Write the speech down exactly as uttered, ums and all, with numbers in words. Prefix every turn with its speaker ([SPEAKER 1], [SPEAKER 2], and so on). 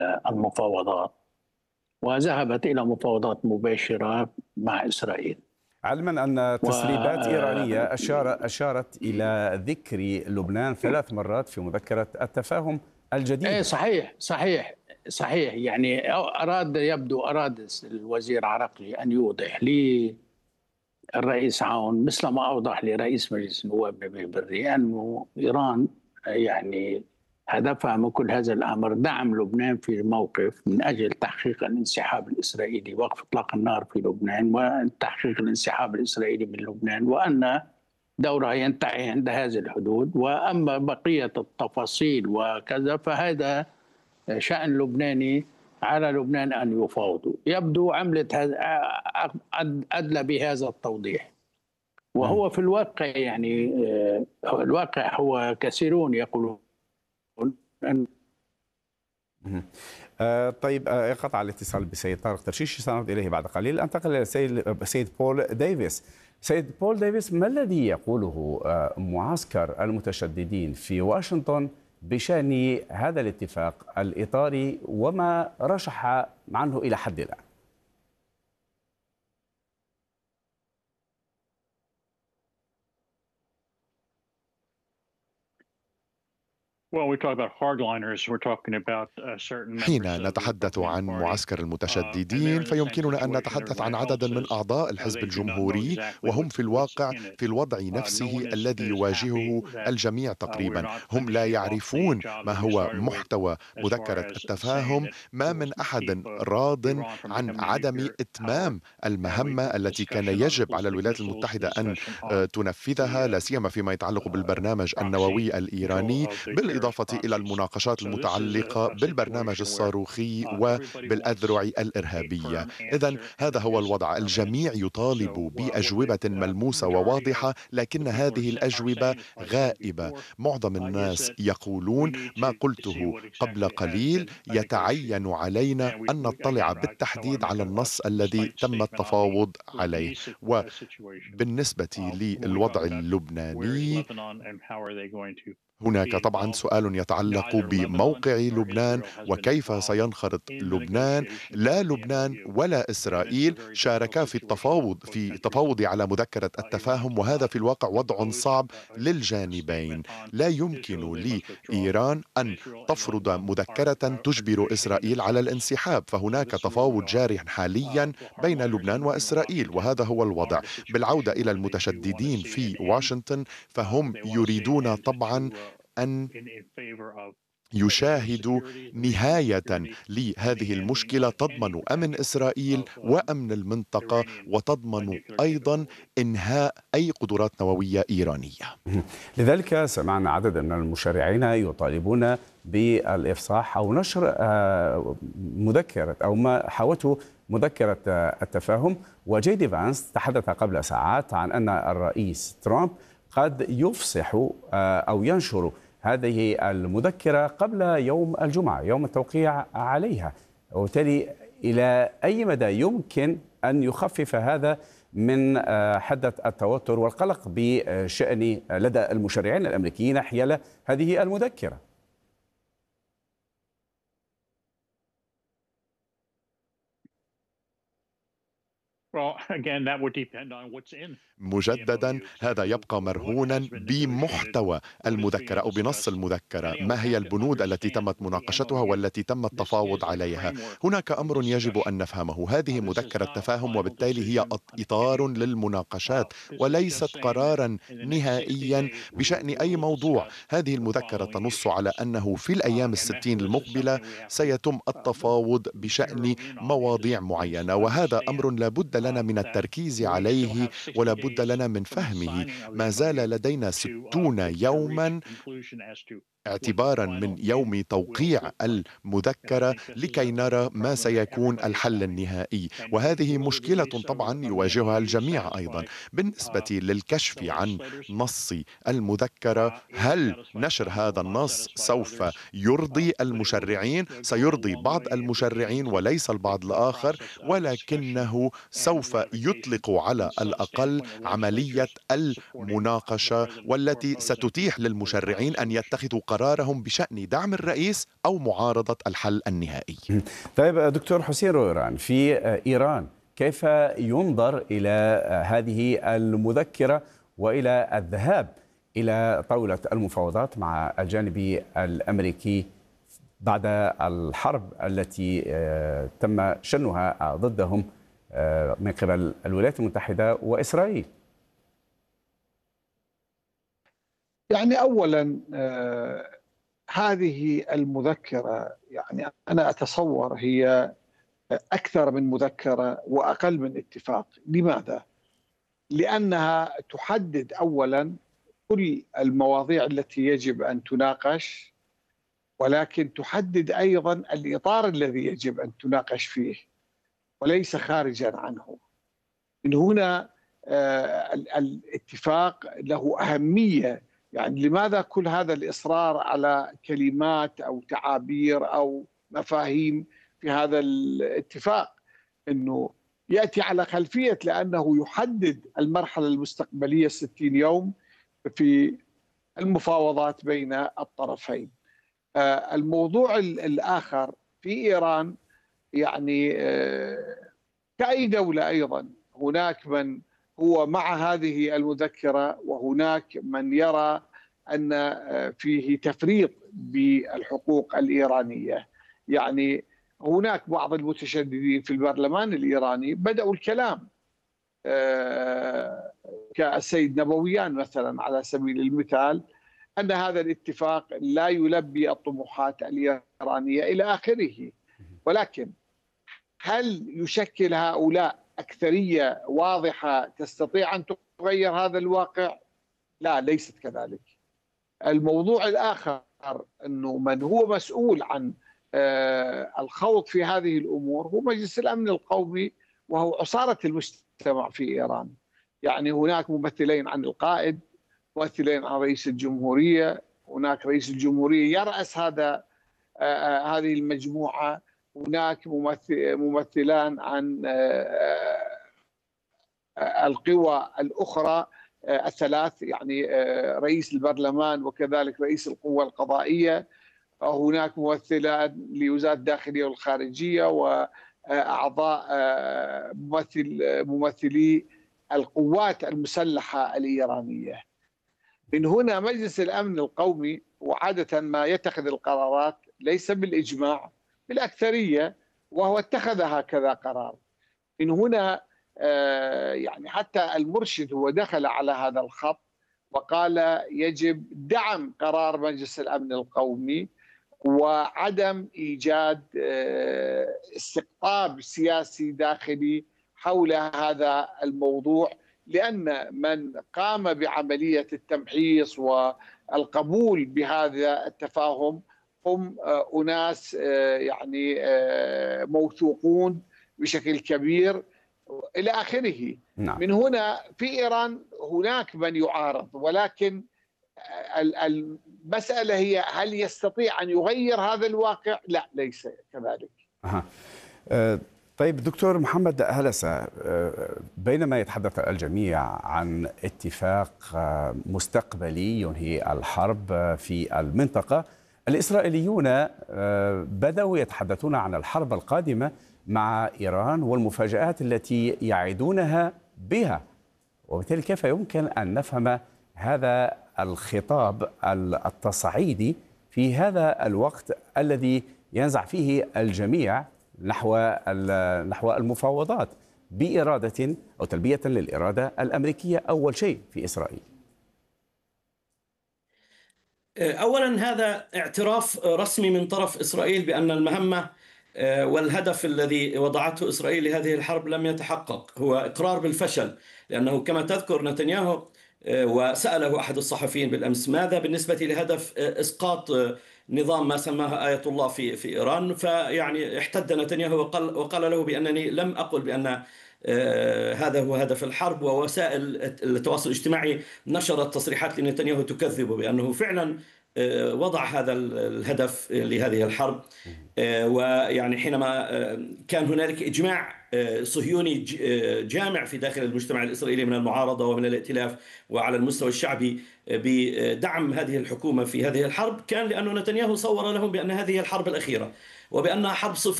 [SPEAKER 1] المفاوضات، وذهبت إلى مفاوضات مباشرة مع إسرائيل.
[SPEAKER 2] علما أن
[SPEAKER 1] و
[SPEAKER 2] تسريبات إيرانية أشار أشارت إلى ذكر لبنان ثلاث مرات في مذكرة التفاهم
[SPEAKER 1] ايه
[SPEAKER 2] الجديدة.
[SPEAKER 1] صحيح صحيح صحيح، يعني أراد يبدو أراد الوزير عرقلي أن يوضح للرئيس عون مثل ما أوضح لرئيس مجلس النواب نبيل بري أن إيران يعني هدفها من كل هذا الأمر دعم لبنان في الموقف من أجل تحقيق الانسحاب الإسرائيلي، وقف إطلاق النار في لبنان وتحقيق الانسحاب الإسرائيلي من لبنان، وأن دورها ينتهي عند هذه الحدود. وأما بقية التفاصيل وكذا فهذا شأن لبناني، على لبنان أن يفاوضوا. يبدو عملة هذا أدلى بهذا التوضيح، وهو في الواقع يعني الواقع هو كثيرون يقولون أن
[SPEAKER 2] مهم. آه طيب آه انقطع الاتصال بسيد طارق ترشيش، سنعود إليه بعد قليل. أنتقل إلى السيد سيد بول ديفيس. سيد بول ديفيس، ما الذي يقوله آه معسكر المتشددين في واشنطن بشأن هذا الاتفاق الإطاري وما رشح عنه إلى حد الآن؟
[SPEAKER 3] حين نتحدث عن معسكر المتشددين فيمكننا أن نتحدث عن عدد من أعضاء الحزب الجمهوري، وهم في الواقع في الوضع نفسه الذي يواجهه الجميع تقريبا. هم لا يعرفون ما هو محتوى مذكرة التفاهم، ما من أحد راض عن عدم إتمام المهمة التي كان يجب على الولايات المتحدة أن تنفذها، لا سيما فيما يتعلق بالبرنامج النووي الإيراني، بالإضافة بالإضافة إلى المناقشات المتعلقة بالبرنامج الصاروخي وبالأذرع الإرهابية. إذن هذا هو الوضع. الجميع يطالب بأجوبة ملموسة وواضحة، لكن هذه الأجوبة غائبة. معظم الناس يقولون ما قلته قبل قليل: يتعين علينا أن نطلع بالتحديد على النص الذي تم التفاوض عليه. وبالنسبة للوضع اللبناني، هناك طبعا سؤال يتعلق بموقع لبنان وكيف سينخرط لبنان. لا لبنان ولا إسرائيل شاركا في التفاوض في التفاوض على مذكرة التفاهم، وهذا في الواقع وضع صعب للجانبين. لا يمكن لإيران أن تفرض مذكرة تجبر إسرائيل على الانسحاب، فهناك تفاوض جاري حاليا بين لبنان وإسرائيل، وهذا هو الوضع. بالعودة إلى المتشددين في واشنطن، فهم يريدون طبعا أن يشاهدوا نهاية لهذه المشكلة تضمن أمن إسرائيل وأمن المنطقة، وتضمن أيضا إنهاء أي قدرات نووية إيرانية.
[SPEAKER 2] لذلك سمعنا عدد من المشرعين يطالبون بالإفصاح أو نشر مذكرة أو ما حوته مذكرة التفاهم. وجي دي فانس تحدث قبل ساعات عن أن الرئيس ترامب قد يفصح أو ينشر هذه المذكرة قبل يوم الجمعة، يوم التوقيع عليها. وبالتالي إلى أي مدى يمكن أن يخفف هذا من حدة التوتر والقلق بشأن لدى المشرعين الأمريكيين حيال هذه المذكرة؟
[SPEAKER 3] مجددا هذا يبقى مرهونا بمحتوى المذكرة أو بنص المذكرة. ما هي البنود التي تمت مناقشتها والتي تم التفاوض عليها؟ هناك أمر يجب أن نفهمه: هذه مذكرة تفاهم، وبالتالي هي إطار للمناقشات وليست قرارا نهائيا بشأن أي موضوع. هذه المذكرة تنص على أنه في الأيام الستين المقبلة سيتم التفاوض بشأن مواضيع معينة، وهذا أمر لا بد لنا من التركيز عليه ولا بد لنا من فهمه. ما زال لدينا ستون يوما اعتبارا من يوم توقيع المذكرة لكي نرى ما سيكون الحل النهائي، وهذه مشكلة طبعا يواجهها الجميع أيضا. بالنسبة للكشف عن نص المذكرة، هل نشر هذا النص سوف يرضي المشرعين؟ سيرضي بعض المشرعين وليس البعض الآخر، ولكنه سوف يطلق على الأقل عملية المناقشة والتي ستتيح للمشرعين أن يتخذوا قرارهم بشأن دعم الرئيس أو معارضة الحل النهائي.
[SPEAKER 2] طيب دكتور حسين رويران، في إيران كيف ينظر إلى هذه المذكرة وإلى الذهاب إلى طاولة المفاوضات مع الجانب الأمريكي بعد الحرب التي تم شنها ضدهم من قبل الولايات المتحدة وإسرائيل؟
[SPEAKER 4] يعني أولا آه هذه المذكرة يعني أنا أتصور هي أكثر من مذكرة وأقل من اتفاق. لماذا؟ لأنها تحدد أولا كل المواضيع التي يجب أن تناقش، ولكن تحدد أيضا الإطار الذي يجب أن تناقش فيه وليس خارجا عنه. من هنا آه الاتفاق له أهمية. يعني لماذا كل هذا الإصرار على كلمات أو تعابير أو مفاهيم في هذا الاتفاق؟ أنه يأتي على خلفية لأنه يحدد المرحلة المستقبلية ستين يوم في المفاوضات بين الطرفين. الموضوع الآخر في إيران، يعني كأي دولة أيضا هناك من هو مع هذه المذكرة وهناك من يرى أن فيه تفريط بالحقوق الإيرانية. يعني هناك بعض المتشددين في البرلمان الإيراني بدأوا الكلام كالسيد نبويان مثلا على سبيل المثال أن هذا الاتفاق لا يلبي الطموحات الإيرانية إلى آخره. ولكن هل يشكل هؤلاء أكثرية واضحة تستطيع أن تغير هذا الواقع؟ لا، ليست كذلك. الموضوع الآخر أنه من هو مسؤول عن الخوض في هذه الأمور هو مجلس الأمن القومي، وهو عصارة المجتمع في إيران. يعني هناك ممثلين عن القائد، ممثلين عن رئيس الجمهورية، هناك رئيس الجمهورية يرأس هذا هذه المجموعة، هناك ممثلان عن القوى الأخرى الثلاث، يعني رئيس البرلمان وكذلك رئيس القوى القضائية، هناك ممثلان لوزارة الداخلية والخارجية وأعضاء ممثل ممثلي القوات المسلحة الإيرانية. من هنا مجلس الأمن القومي وعادة ما يتخذ القرارات ليس بالإجماع، بالأكثرية، وهو اتخذ هكذا قرار. من هنا يعني حتى المرشد هو دخل على هذا الخط وقال يجب دعم قرار مجلس الأمن القومي وعدم إيجاد استقطاب سياسي داخلي حول هذا الموضوع، لأن من قام بعملية التمحيص والقبول بهذا التفاهم هم أناس يعني موثوقون بشكل كبير إلى آخره. نعم. من هنا في إيران هناك من يعارض، ولكن المسألة هي هل يستطيع أن يغير هذا الواقع؟ لا، ليس كذلك.
[SPEAKER 2] أه. أه طيب دكتور محمد هلسة، بينما يتحدث الجميع عن اتفاق مستقبلي ينهي الحرب في المنطقة، الإسرائيليون بدأوا يتحدثون عن الحرب القادمة مع إيران والمفاجآت التي يعدونها بها، وبالتالي كيف يمكن أن نفهم هذا الخطاب التصعيدي في هذا الوقت الذي ينزع فيه الجميع نحو نحو المفاوضات بإرادة أو تلبية للإرادة الأمريكية أول شيء في إسرائيل؟
[SPEAKER 5] أولا هذا اعتراف رسمي من طرف إسرائيل بأن المهمة والهدف الذي وضعته إسرائيل لهذه الحرب لم يتحقق، هو إقرار بالفشل. لأنه كما تذكر نتنياهو وسأله أحد الصحفيين بالأمس ماذا بالنسبة لهدف إسقاط نظام ما سماه آية الله في في إيران، فيعني احتد نتنياهو وقال وقال له بأنني لم أقل بأن هذا هو هدف الحرب، ووسائل التواصل الاجتماعي نشرت تصريحات لنتنياهو تكذب بأنه فعلا وضع هذا الهدف لهذه الحرب. ويعني حينما كان هنالك إجماع صهيوني جامع في داخل المجتمع الإسرائيلي من المعارضة ومن الائتلاف وعلى المستوى الشعبي بدعم هذه الحكومة في هذه الحرب، كان لأن نتنياهو صور لهم بأن هذه الحرب الأخيرة وبأنها حرب صفر